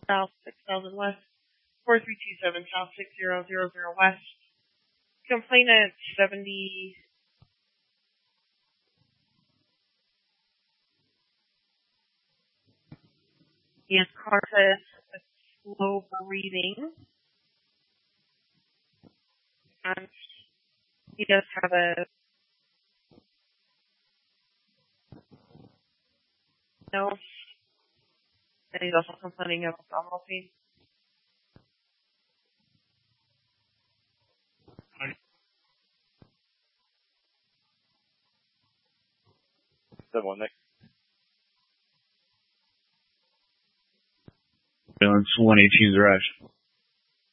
South 6000 West, 4327 South 6000 West. Complainant 70. He has conscious, slow breathing, and he does have a nose, and he's also complaining of abdominal pain. That one next. Ambulance 118's rush.